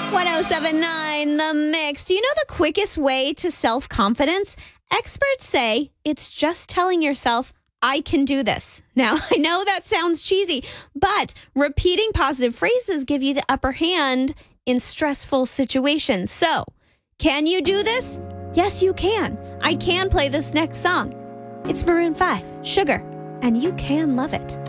1079 The Mix. Do you know the quickest way to self-confidence? Experts say it's just telling yourself, I can do this. Now, I know that sounds cheesy, but repeating positive phrases give you the upper hand in stressful situations. So, can you do this? Yes, you can. I can play this next song. It's Maroon 5, Sugar, and you can love it.